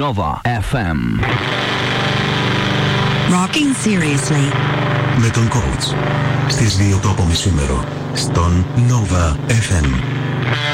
Nova FM. Rocking seriously. Με τον coach στις 2 το απομισήμερο στον Nova FM.